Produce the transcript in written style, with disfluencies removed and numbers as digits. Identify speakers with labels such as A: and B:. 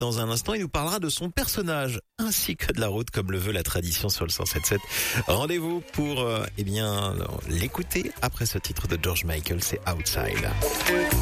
A: Dans un instant, il nous parlera de son personnage ainsi que de la route comme le veut la tradition sur le 107.7. Rendez-vous pour l'écouter après ce titre de George Michael, c'est Outside.